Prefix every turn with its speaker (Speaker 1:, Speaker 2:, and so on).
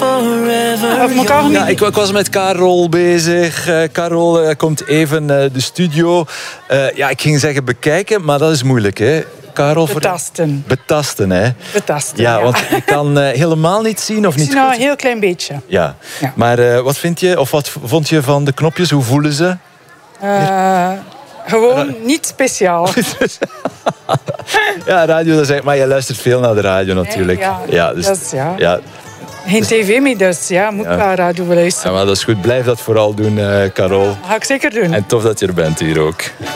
Speaker 1: Of moet Karel niet?
Speaker 2: Ja, ik was met Karel bezig. Karel komt even de studio. Ja, ik ging zeggen bekijken, maar dat is moeilijk, hè? Karel,
Speaker 1: Betasten.
Speaker 2: Betasten, hè?
Speaker 1: Betasten,
Speaker 2: ja. Want je kan helemaal niet zien of niet goed?
Speaker 1: Nou, een heel klein beetje.
Speaker 2: Ja. Maar wat vind je, of wat vond je van de knopjes? Hoe voelen ze?
Speaker 1: Gewoon niet speciaal.
Speaker 2: Ja, radio, dat is maar je luistert veel naar de radio natuurlijk.
Speaker 1: Dus, ja. Geen tv meer, dus moet naar radio luisteren.
Speaker 2: Ja, maar dat is goed. Blijf dat vooral doen, Karel.
Speaker 1: Dat ga ik zeker doen.
Speaker 2: En tof dat je er bent hier ook.